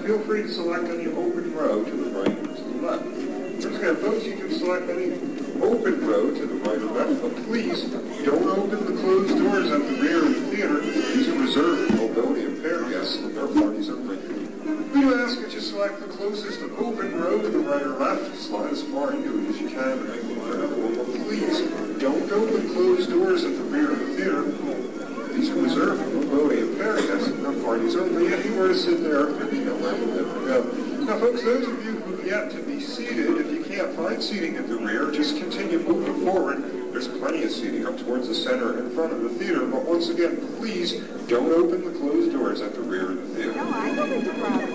feel free to select any open row to the right or to the left. Once again, folks, you can select any open row to the right or left, but please don't open the closed doors at the rear of the theater. These are reserved for mobility impaired guests and their parties only. We do ask that you select the closest open row to the right or left. Slide as far into it as you can to make it available, but please don't open closed doors at the rear of the theater. These are reserved for mobility impaired guests and their parties only. Anywhere to sit there, there'll be nowhere for them to go. Now, folks, those of you who have yet to be seated, if you can't find seating at the rear, just continue moving forward. There's plenty of seating up towards the center in front of the theater, but once again, please don't open the closed doors at the rear of the theater. No, I don't think the problem.